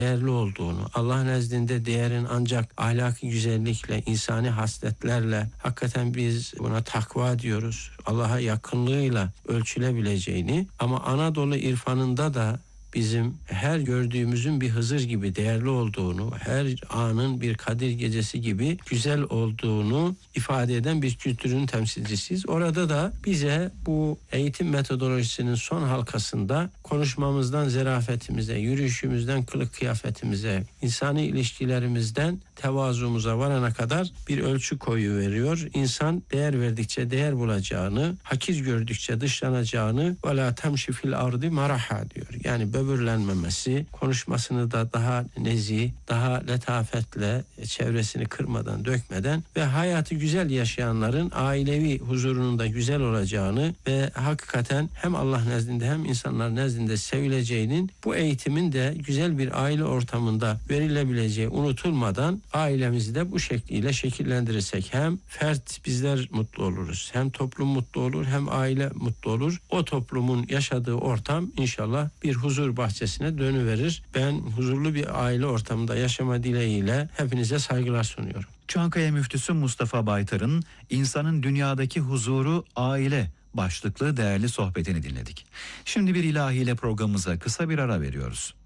değerli olduğunu, Allah nezdinde değerin ancak ahlaki güzellikle, insani hasletlerle, hakikaten biz buna takva diyoruz, Allah'a yakınlığıyla ölçülebileceğini, ama Anadolu irfanında da bizim her gördüğümüzün bir Hızır gibi değerli olduğunu, her anın bir Kadir gecesi gibi güzel olduğunu ifade eden bir kültürün temsilcisiyiz. Orada da bize bu eğitim metodolojisinin son halkasında konuşmamızdan zerafetimize, yürüyüşümüzden kılık kıyafetimize, insani ilişkilerimizden tevazumuza varana kadar bir ölçü koyu veriyor. İnsan değer verdikçe değer bulacağını, hakir gördükçe dışlanacağını ve la temşi fil ardı maraha diyor. Yani böbürlenmemesi, konuşmasını da daha nezih, daha letafetle, çevresini kırmadan, dökmeden ve hayatı güzel yaşayanların ailevi huzurunun da güzel olacağını ve hakikaten hem Allah nezdinde hem insanlar nezdinde sevileceğinin, bu eğitimin de güzel bir aile ortamında verilebileceği unutulmadan ailemizi de bu şekliyle şekillendirirsek hem fert bizler mutlu oluruz, hem toplum mutlu olur, hem aile mutlu olur. O toplumun yaşadığı ortam inşallah bir huzur bahçesine dönüverir. Ben huzurlu bir aile ortamında yaşama dileğiyle hepinize saygılar sunuyorum. Çankaya Müftüsü Mustafa Baytar'ın "İnsanın Dünyadaki Huzuru Aile" başlıklı değerli sohbetini dinledik. Şimdi bir ilahiyle programımıza kısa bir ara veriyoruz.